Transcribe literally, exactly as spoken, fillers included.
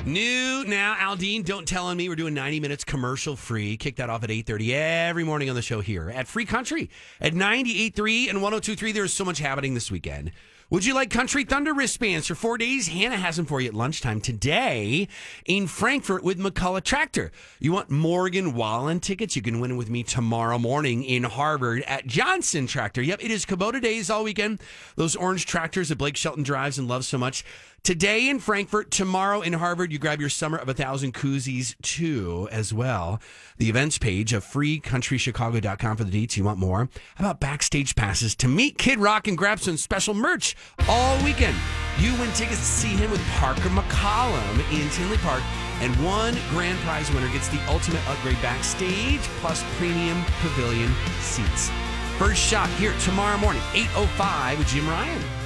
New now, Aldine, don't tell on me. We're doing ninety minutes commercial free. Kick that off at eight thirty every morning on the show here at Free Country at ninety-eight point three and one oh two point three. There's so much happening this weekend. Would you like Country Thunder wristbands for four days? Hannah has them for you at lunchtime today in Frankfort with McCullough Tractor. You want Morgan Wallen tickets? You can win them with me tomorrow morning in Harvard at Johnson Tractor. Yep, it is Kubota days all weekend. Those orange tractors that Blake Shelton drives and loves so much. Today in Frankfort, tomorrow in Harvard, you grab your Summer of a Thousand Koozies too as well. The events page of free country chicago dot com for the deets. You want more? How about backstage passes to meet Kid Rock and grab some special merch all weekend? You win tickets to see him with Parker McCollum in Tinley Park. And one grand prize winner gets the ultimate upgrade backstage plus premium pavilion seats. First shot here tomorrow morning, eight oh five with Jim Ryan.